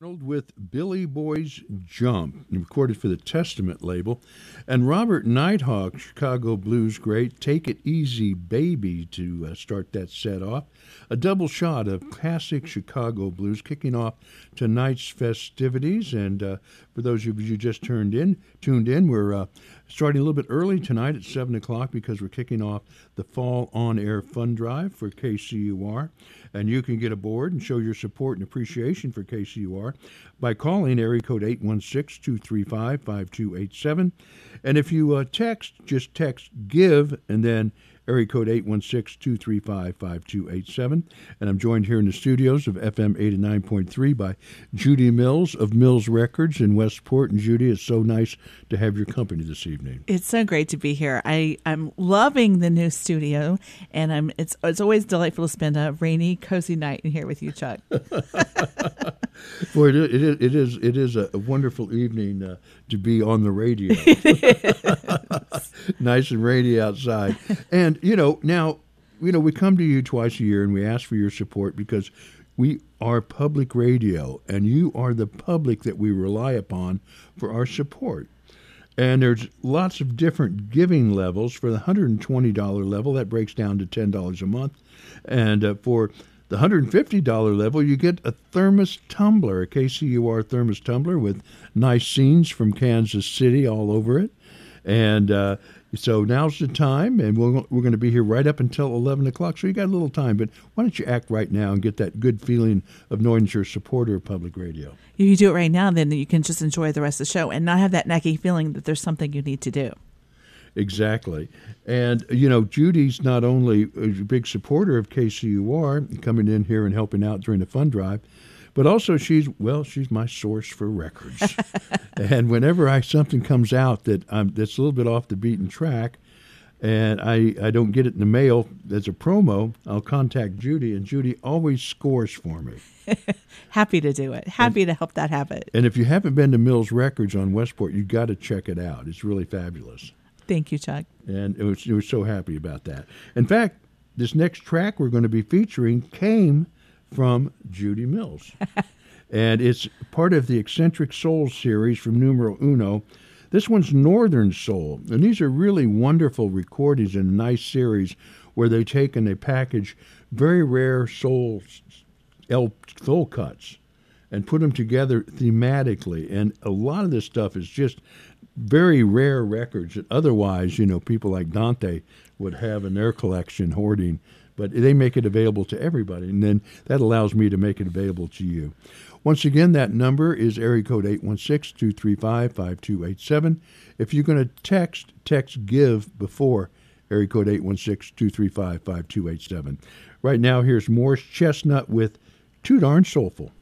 With Billy Boy's Jump, recorded for the Testament label, and Robert Nighthawk, Chicago blues great, Take It Easy Baby to start that set off. A double shot of classic Chicago blues kicking off tonight's festivities. And for those of you who just tuned in, we're starting a little bit early tonight at 7 o'clock because we're kicking off the Fall On-Air Fund Drive for KCUR. And you can get aboard and show your support and appreciation for KCUR by calling area code 816-235-5287. And if you just text GIVE and then area code 816-235-5287. And I'm joined here in the studios of FM 89.3 by Judy Mills of Mills Records in Westport. And Judy, it's so nice to have your company this evening. It's so great to be here. I'm loving the new studio, and it's always delightful to spend a rainy, cozy night in here with you, Chuck. Boy, it is a wonderful evening to be on the radio. Nice and rainy outside. And, now, we come to you twice a year and we ask for your support because we are public radio and you are the public that we rely upon for our support. And there's lots of different giving levels. For the $120 level, that breaks down to $10 a month. And for the $150 level, you get a thermos tumbler, a KCUR thermos tumbler with nice scenes from Kansas City all over it. And so now's the time, and we're going to be here right up until 11 o'clock, so you got a little time. But why don't you act right now and get that good feeling of knowing that you're a supporter of public radio? If you do it right now, then you can just enjoy the rest of the show and not have that nagging feeling that there's something you need to do. Exactly. And, Judy's not only a big supporter of KCUR, coming in here and helping out during the fund drive, but also she's my source for records. And whenever something comes out that's a little bit off the beaten track, and I don't get it in the mail as a promo, I'll contact Judy, and Judy always scores for me. Happy to do it. Happy to help that happen. And if you haven't been to Mills Records on Westport, you've got to check it out. It's really fabulous. Thank you, Chuck. And it was so happy about that. In fact, this next track we're going to be featuring came from Judy Mills. And it's part of the Eccentric Soul series from Numero Uno. This one's Northern Soul. And these are really wonderful recordings in a nice series where they take and they package very rare soul cuts and put them together thematically. And a lot of this stuff is just very rare records that otherwise, people like Dante would have in their collection hoarding. But they make it available to everybody, and then that allows me to make it available to you. Once again, that number is area code 816-235-5287. If you're going to text GIVE before area code 816-235-5287. Right now, here's Morris Chestnut with Too Darn Soulful.